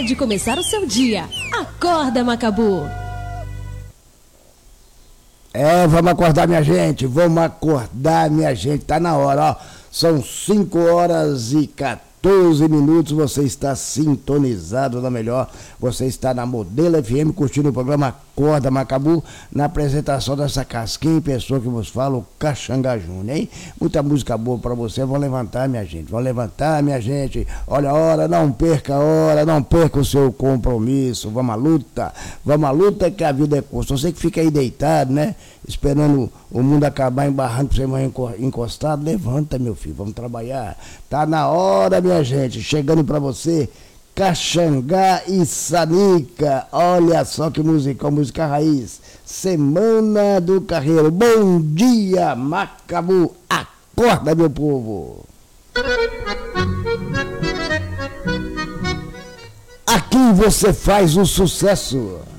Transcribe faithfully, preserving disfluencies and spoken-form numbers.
de começar o seu dia. Acorda, Macabu! É, vamos acordar, minha gente, vamos acordar, minha gente, tá na hora, ó. São cinco horas e quatorze minutos, você está sintonizado na melhor, você está na Modelo F M, curtindo o programa Acorda Macabu, na apresentação dessa casquinha, pessoa que vos fala, o Caxanga Júnior, hein? Muita música boa pra você, vão levantar, minha gente, vão levantar, minha gente, olha a hora, não perca a hora, não perca o seu compromisso, vamos à luta, vamos à luta que a vida é curta, você que fica aí deitado, né? Esperando o mundo acabar embarrando pra você morrer encostado, levanta, meu filho, vamos trabalhar. Tá na hora, minha gente, chegando pra você, Caxangá e Sanica. Olha só que música, música raiz. Semana do Carreiro. Bom dia, Macabu. Acorda, meu povo. Aqui você faz o sucesso.